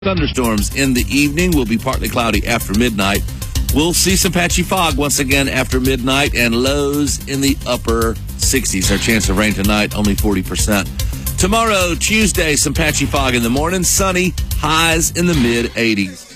Thunderstorms in the evening. Will be partly cloudy after midnight. We'll see some patchy fog once again after midnight, and lows in the upper 60s. Our chance of rain tonight, only 40%. Tomorrow, Tuesday, some patchy fog in the morning. Sunny, highs in the mid-80s.